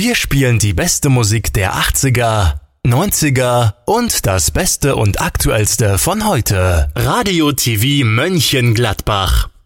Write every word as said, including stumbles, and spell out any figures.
Wir spielen die beste Musik der achtziger, neunziger und das Beste und Aktuellste von heute. Radio T V Mönchengladbach.